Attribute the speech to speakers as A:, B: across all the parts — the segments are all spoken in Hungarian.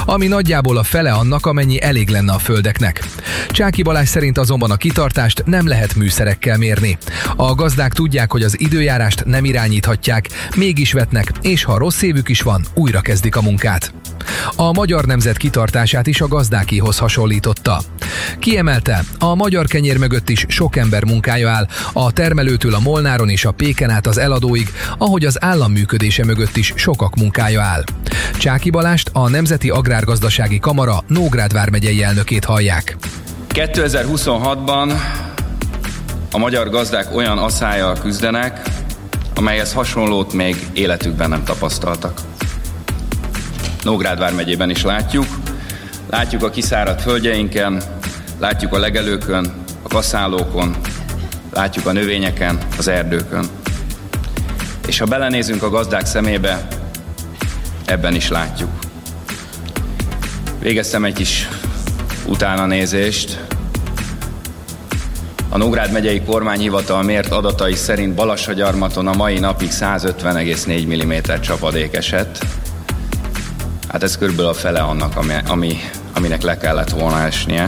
A: ami nagyjából a fele annak, amennyi elég lenne a földeknek. Csáky Balázs szerint azonban a kitartást nem lehet műszerekkel mérni. A gazdák tudják, hogy az időjárást nem irányíthatják, mégis vetnek, és ha rossz évük is van, újra kezdik a munkát. A magyar nemzet kitartását is a gazdákéhoz hasonlította. Kiemelte, a magyar kenyér mögött is sok ember munkája áll, a termelőtől a Molnáron és a Péken át az eladóig, ahogy az állam működése mögött is sokak munkája áll. Csáky Balást, a Nemzeti Agrárgazdasági Kamara Nógrád vármegyei elnökét hallják.
B: 2026-ban a magyar gazdák olyan asszállyal küzdenek, amelyhez hasonlót még életükben nem tapasztaltak. Nógrád vármegyében is látjuk a kiszáradt földjeinken, látjuk a legelőkön, a kaszálókon, látjuk a növényeken, az erdőkön. És ha belenézünk a gazdák szemébe, ebben is látjuk. Végeztem egy kis utánanézést. A Nógrád megyei kormányhivatal mért adatai szerint Balassagyarmaton a mai napig 150,4 mm csapadék esett. Hát ez körülbelül a fele annak, aminek le kellett volna esnie.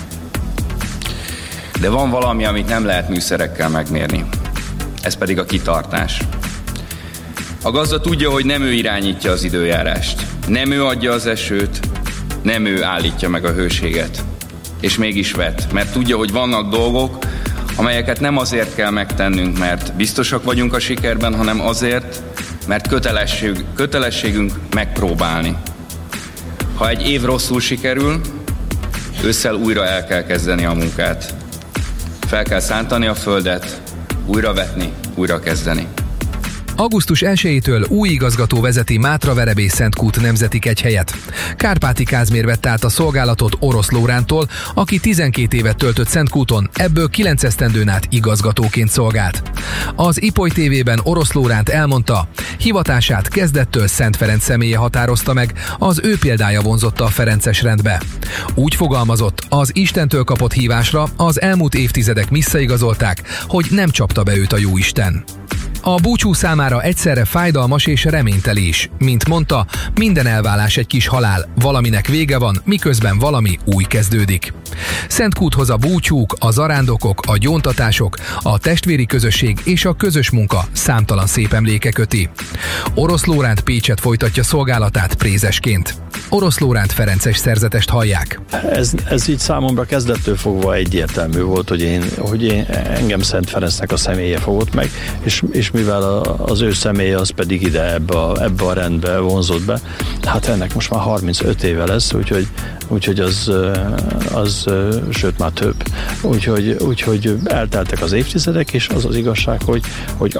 B: De van valami, amit nem lehet műszerekkel megmérni. Ez pedig a kitartás. A gazda tudja, hogy nem ő irányítja az időjárást. Nem ő adja az esőt, nem ő állítja meg a hőséget. És mégis vet, mert tudja, hogy vannak dolgok, amelyeket nem azért kell megtennünk, mert biztosak vagyunk a sikerben, hanem azért, mert kötelességünk megpróbálni. Ha egy év rosszul sikerül, ősszel újra el kell kezdeni a munkát. Fel kell szántani a földet, újra vetni, újra kezdeni.
A: Augusztus 1-től új igazgató vezeti Mátraverebész-Szentkút nemzeti kegyhelyet. Kárpáti Kázmér vette át a szolgálatot Orosz Lórántól, aki 12 évet töltött Szentkúton, ebből 9 esztendőn át igazgatóként szolgált. Az Ipoly TV-ben Orosz Lóránt elmondta, hivatását kezdettől Szent Ferenc személye határozta meg, az ő példája vonzotta a ferences rendbe. Úgy fogalmazott, az Istentől kapott hívásra az elmúlt évtizedek visszaigazolták, hogy nem csapta be őt a Jóisten. A búcsú számára egyszerre fájdalmas és reményteli is. Mint mondta, minden elválás egy kis halál, valaminek vége van, miközben valami új kezdődik. Szentkúthoz a búcsúk, a zarándokok, a gyóntatások, a testvéri közösség és a közös munka számtalan szép emléke köti. Orosz Lóránt Pécset folytatja szolgálatát prézesként. Orosz Lóránt ferences szerzetest hallják.
C: Ez így számomra kezdettől fogva egyértelmű volt, hogy engem Szent Ferencnek a személye fogott meg, és mivel az ő személye az pedig ide ebbe a rendbe vonzott be, hát ennek most már 35 éve lesz, úgyhogy az sőt már több. Úgyhogy elteltek az évtizedek, és az igazság, hogy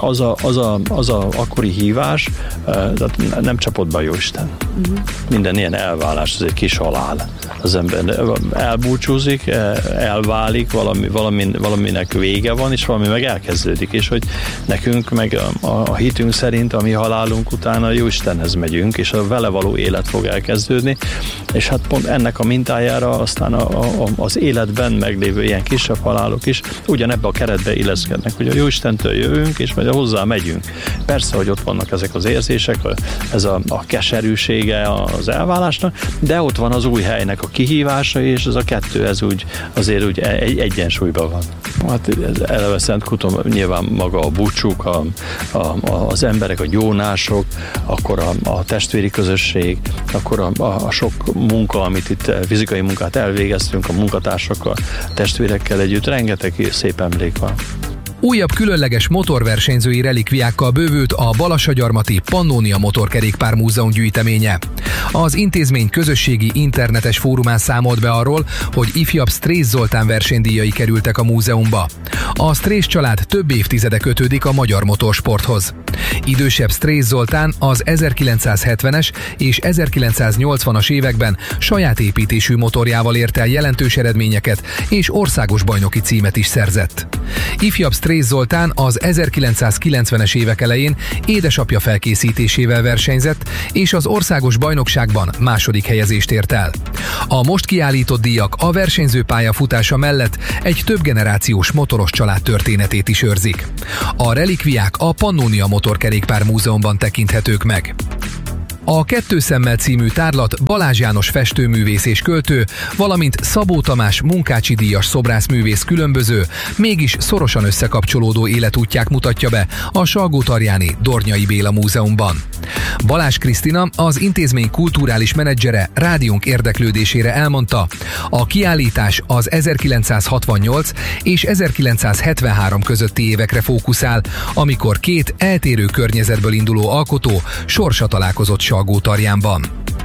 C: az a akkori hívás nem csapott be a Jóisten. Minden ilyen elválás, az egy kis halál. Az ember elbúcsúzik, elválik, valaminek vége van, és valami meg elkezdődik, és hogy nekünk meg a hitünk szerint, a mi halálunk után a Jóistenhez megyünk, és a vele való élet fog elkezdődni, és hát pont ennek a mintájára aztán az életben meglévő ilyen kisebb halálok is ugyanebbe a keretbe illeszkednek, hogy a Jóistentől jövünk, és majd hozzá megyünk. Persze, hogy ott vannak ezek az érzések, ez a keserűsége az elválásnak, de ott van az új helynek a kihívása, és ez a kettő, ez azért úgy egyensúlyban van. Hát eleve Szentkúton nyilván maga a búcsúk, az emberek, a gyónások, akkor a testvéri közösség, akkor a sok munka, amit itt fizikai munkát elvégeztünk a munkatársakkal, a testvérekkel együtt, rengeteg szép emlék van.
A: Újabb különleges motorversenyzői relikviákkal bővült a Balassagyarmati Pannónia Motorkerékpár Múzeum gyűjteménye. Az intézmény közösségi internetes fórumán számolt be arról, hogy ifjabb Strész Zoltán versenydíjai kerültek a múzeumba. A Strész család több évtizede kötődik a magyar motorsporthoz. Idősebb Strész Zoltán az 1970-es és 1980-as években saját építésű motorjával ért el jelentős eredményeket, és országos bajnoki címet is szerzett. Ifjabb Strész Zoltán az 1990-es évek elején édesapja felkészítésével versenyzett, és az országos bajnokságban második helyezést ért el. A most kiállított díjak a versenyző pályafutása mellett egy több generációs motoros család történetét is őrzik. A relikviák a Pannónia Motorkerékpár Múzeumban tekinthetők meg. A Kettő szemmel című tárlat Balázs János festőművész és költő, valamint Szabó Tamás Munkácsi díjas szobrászművész különböző, mégis szorosan összekapcsolódó életútját mutatja be a Salgótarjáni Dornyai Béla Múzeumban. Balázs Krisztina, az intézmény kulturális menedzsere rádiónk érdeklődésére elmondta, a kiállítás az 1968 és 1973 közötti évekre fókuszál, amikor két eltérő környezetből induló alkotó sorsa találkozott Salgótarjánban.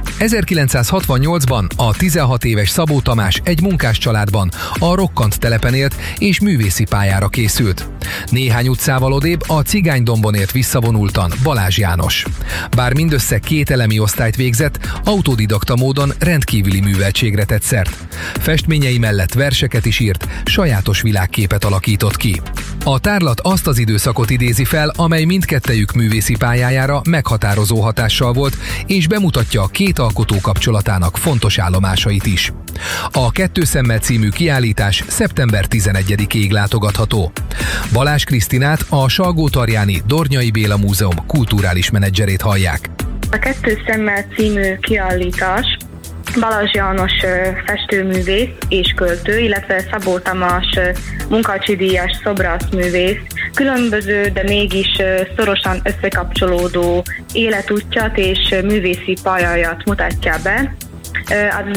A: 1968-ban a 16 éves Szabó Tamás egy munkás családban, a Rokkant telepen élt és művészi pályára készült. Néhány utcával odébb a Cigánydombon élt visszavonultan Balázs János. Bár mindössze 2 elemi osztályt végzett, autodidakta módon rendkívüli műveltségre tett szert. Festményei mellett verseket is írt, sajátos világképet alakított ki. A tárlat azt az időszakot idézi fel, amely mindkettejük művészi pályájára meghatározó hatással volt, és bemutatja a két alkotó kapcsolatának fontos állomásait is. A Kettő szemmel című kiállítás szeptember 11-ig látogatható. Balázs Krisztinát, a Salgótarjáni Dornyai Béla Múzeum kulturális menedzserét hallják.
D: A Kettő szemmel című kiállítás Balázs János festőművész és költő, illetve Szabó Tamás Munkácsi díjas szobrászművész különböző, de mégis szorosan összekapcsolódó életútját és művészi pályáját mutatja be. Az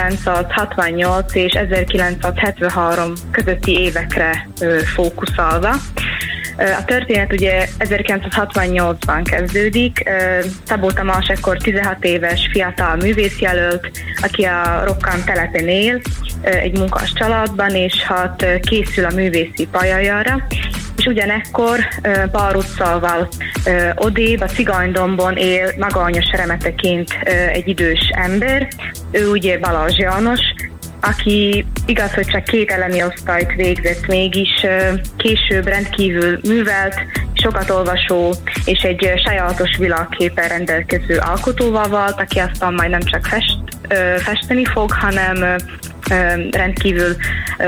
D: 1968 és 1973 közötti évekre fókuszálva. A történet ugye 1968-ban kezdődik. Szabó Tamás ekkor 16 éves fiatal művészjelölt, aki a Rokkant telepen él, egy munkás családban, és hát készül a művészi pályájára. És ugyanekkor pár utcával odébb a Cigánydombon él magányos remeteként egy idős ember. Ő ugye Balázs János, aki igaz, hogy csak 2 elemi osztályt végzett, mégis később rendkívül művelt, sokat olvasó és egy sajátos világképpel rendelkező alkotóval vált, aki aztán majd nem csak festeni fog, hanem rendkívül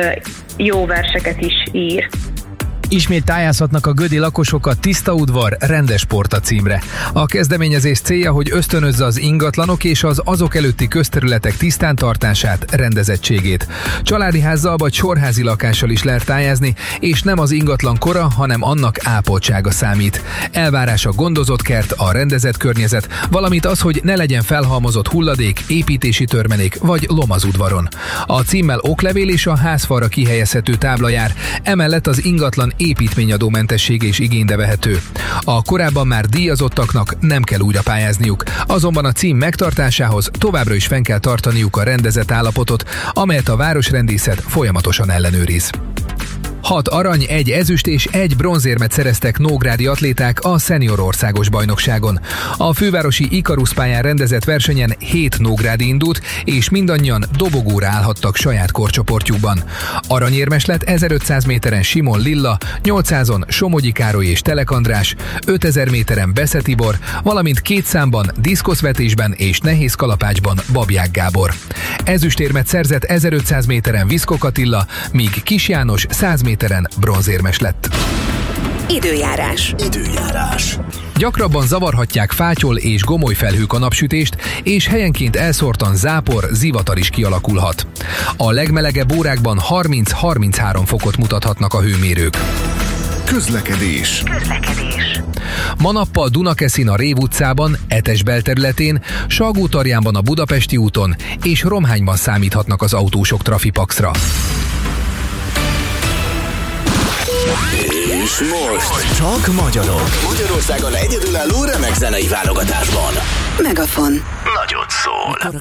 D: jó verseket is ír.
A: Ismét tájázhatnak a gödi lakosok a Tiszta udvar, rendes porta címre. A kezdeményezés célja, hogy ösztönözze az ingatlanok és az azok előtti közterületek tisztántartását, rendezettségét. Családi házzal vagy sorházi lakással is lehet tájázni, és nem az ingatlan kora, hanem annak ápoltsága számít. Elvárás a gondozott kert, a rendezett környezet, valamint az, hogy ne legyen felhalmozott hulladék, építési törmelék vagy lom az udvaron. A címmel oklevél és a házfalra kihelyezhető tábla jár, emellett az ingatlan építményadómentessége is igénybe vehető. A korábban már díjazottaknak nem kell újra pályázniuk, azonban a cím megtartásához továbbra is fenn kell tartaniuk a rendezett állapotot, amelyet a városrendészet folyamatosan ellenőriz. 6 arany, 1 ezüst és 1 bronzérmet szereztek nógrádi atléták a szenior országos bajnokságon. A fővárosi Ikarus pályán rendezett versenyen 7 nógrádi indult, és mindannyian dobogóra állhattak saját korcsoportjukban. Aranyérmes lett 1500 méteren Simon Lilla, 800-on Somogyi Károly és Telek András, 5000 méteren Besze Tibor, valamint 2 számban, diszkoszvetésben és nehéz kalapácsban Babják Gábor. Ezüstérmet szerzett 1500 méteren Viszkok Attila, míg Kis János 100 méteren bronzérmes lett.
E: Időjárás.
A: Gyakrabban zavarhatják fátyol és gomolyfelhők a napsütést, és helyenként elszórtan zápor, zivatar is kialakulhat. A legmelegebb órákban 30-33 fokot mutathatnak a hőmérők.
F: Közlekedés.
A: Ma nappal Dunakeszin a Rév utcában, Etes belterületén, Salgótarjánban a Budapesti úton és Romhányban számíthatnak az autósok trafipaxra.
F: És most csak magyarok. Magyarországon egyedülálló remek zenei válogatásban.
E: Megafon.
F: Nagyot szól.